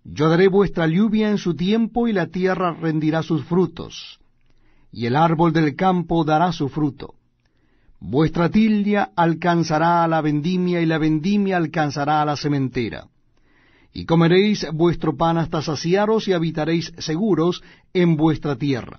Yo daré vuestra lluvia en su tiempo, y la tierra rendirá sus frutos, y el árbol del campo dará su fruto. Vuestra tilde alcanzará a la vendimia, y la vendimia alcanzará a la sementera. Y comeréis vuestro pan hasta saciaros, y habitaréis seguros en vuestra tierra.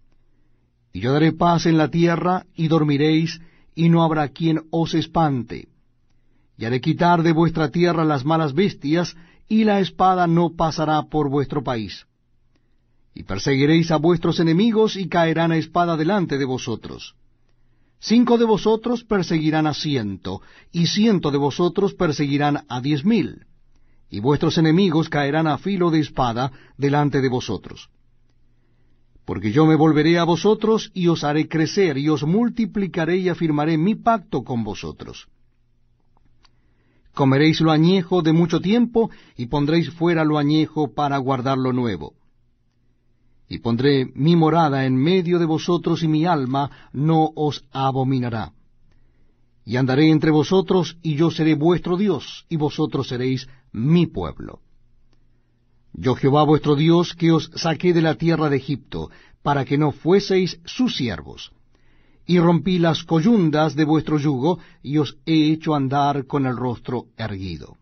Y yo daré paz en la tierra, y dormiréis, y no habrá quien os espante. Y haré quitar de vuestra tierra las malas bestias, y la espada no pasará por vuestro país. Y perseguiréis a vuestros enemigos, y caerán a espada delante de vosotros. 5 de vosotros perseguirán a 100, y 100 de vosotros perseguirán a 10,000, y vuestros enemigos caerán a filo de espada delante de vosotros. Porque yo me volveré a vosotros, y os haré crecer, y os multiplicaré, y afirmaré mi pacto con vosotros. Comeréis lo añejo de mucho tiempo, y pondréis fuera lo añejo para guardar lo nuevo. Y pondré mi morada en medio de vosotros, y mi alma no os abominará. Y andaré entre vosotros, y yo seré vuestro Dios, y vosotros seréis mi pueblo. Yo Jehová vuestro Dios, que os saqué de la tierra de Egipto, para que no fueseis sus siervos. Y rompí las coyundas de vuestro yugo, y os he hecho andar con el rostro erguido.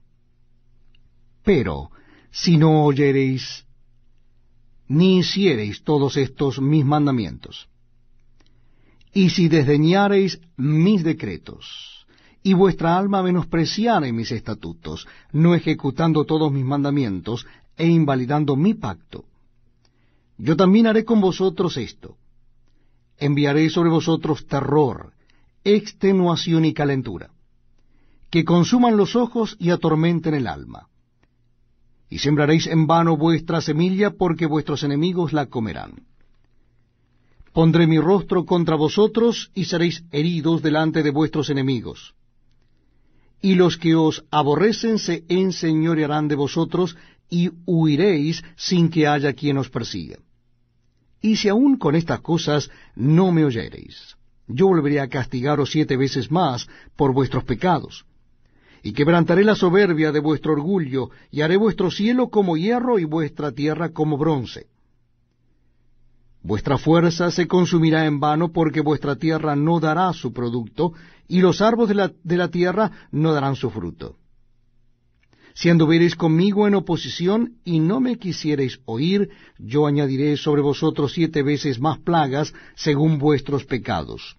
Pero si no oyereis, ni hiciereis todos estos mis mandamientos, y si desdeñareis mis decretos, y vuestra alma menospreciare mis estatutos, no ejecutando todos mis mandamientos, e invalidando mi pacto, yo también haré con vosotros esto: enviaré sobre vosotros terror, extenuación y calentura, que consuman los ojos y atormenten el alma. Y sembraréis en vano vuestra semilla, porque vuestros enemigos la comerán. Pondré mi rostro contra vosotros, y seréis heridos delante de vuestros enemigos. Y los que os aborrecen se enseñorearán de vosotros, y huiréis sin que haya quien os persiga. Y si aún con estas cosas no me oyereis, yo volveré a castigaros 7 veces más por vuestros pecados, y quebrantaré la soberbia de vuestro orgullo, y haré vuestro cielo como hierro, y vuestra tierra como bronce. Vuestra fuerza se consumirá en vano, porque vuestra tierra no dará su producto, y los árboles de la tierra no darán su fruto. Si anduviereis conmigo en oposición, y no me quisiereis oír, yo añadiré sobre vosotros 7 veces más plagas, según vuestros pecados.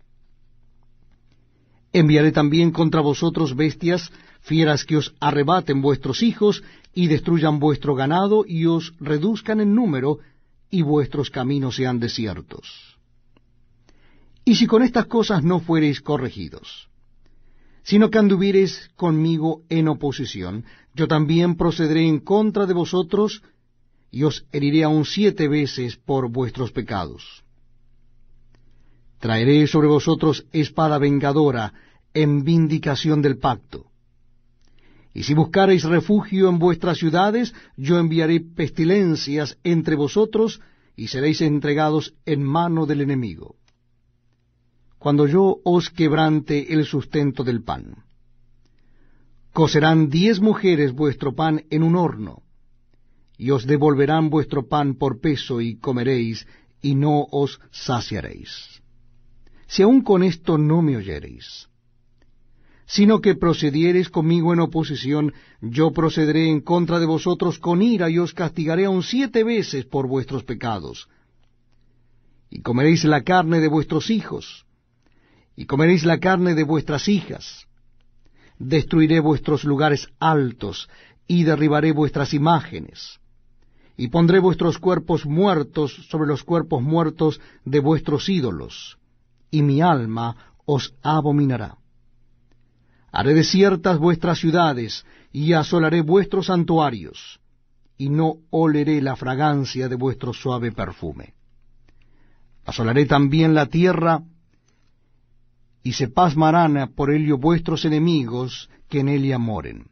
Enviaré también contra vosotros bestias, fieras que os arrebaten vuestros hijos, y destruyan vuestro ganado, y os reduzcan en número, y vuestros caminos sean desiertos. Y si con estas cosas no fuereis corregidos, sino que anduviereis conmigo en oposición, yo también procederé en contra de vosotros, y os heriré aún 7 veces por vuestros pecados. Traeré sobre vosotros espada vengadora en vindicación del pacto. Y si buscareis refugio en vuestras ciudades, yo enviaré pestilencias entre vosotros, y seréis entregados en mano del enemigo. Cuando yo os quebrante el sustento del pan, cocerán 10 mujeres vuestro pan en un horno, y os devolverán vuestro pan por peso, y comeréis, y no os saciaréis. Si aun con esto no me oyereis, sino que procediereis conmigo en oposición, yo procederé en contra de vosotros con ira, y os castigaré aún 7 veces por vuestros pecados. Y comeréis la carne de vuestros hijos, y comeréis la carne de vuestras hijas. Destruiré vuestros lugares altos, y derribaré vuestras imágenes, y pondré vuestros cuerpos muertos sobre los cuerpos muertos de vuestros ídolos, y mi alma os abominará. Haré desiertas vuestras ciudades, y asolaré vuestros santuarios, y no oleré la fragancia de vuestro suave perfume. Asolaré también la tierra, y se pasmarán por ello vuestros enemigos que en ella moren.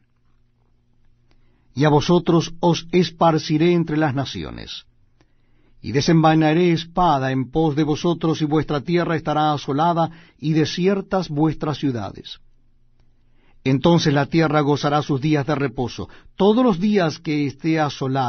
Y a vosotros os esparciré entre las naciones, y desenvainaré espada en pos de vosotros, y vuestra tierra estará asolada, y desiertas vuestras ciudades. Entonces la tierra gozará sus días de reposo. Todos los días que esté asolada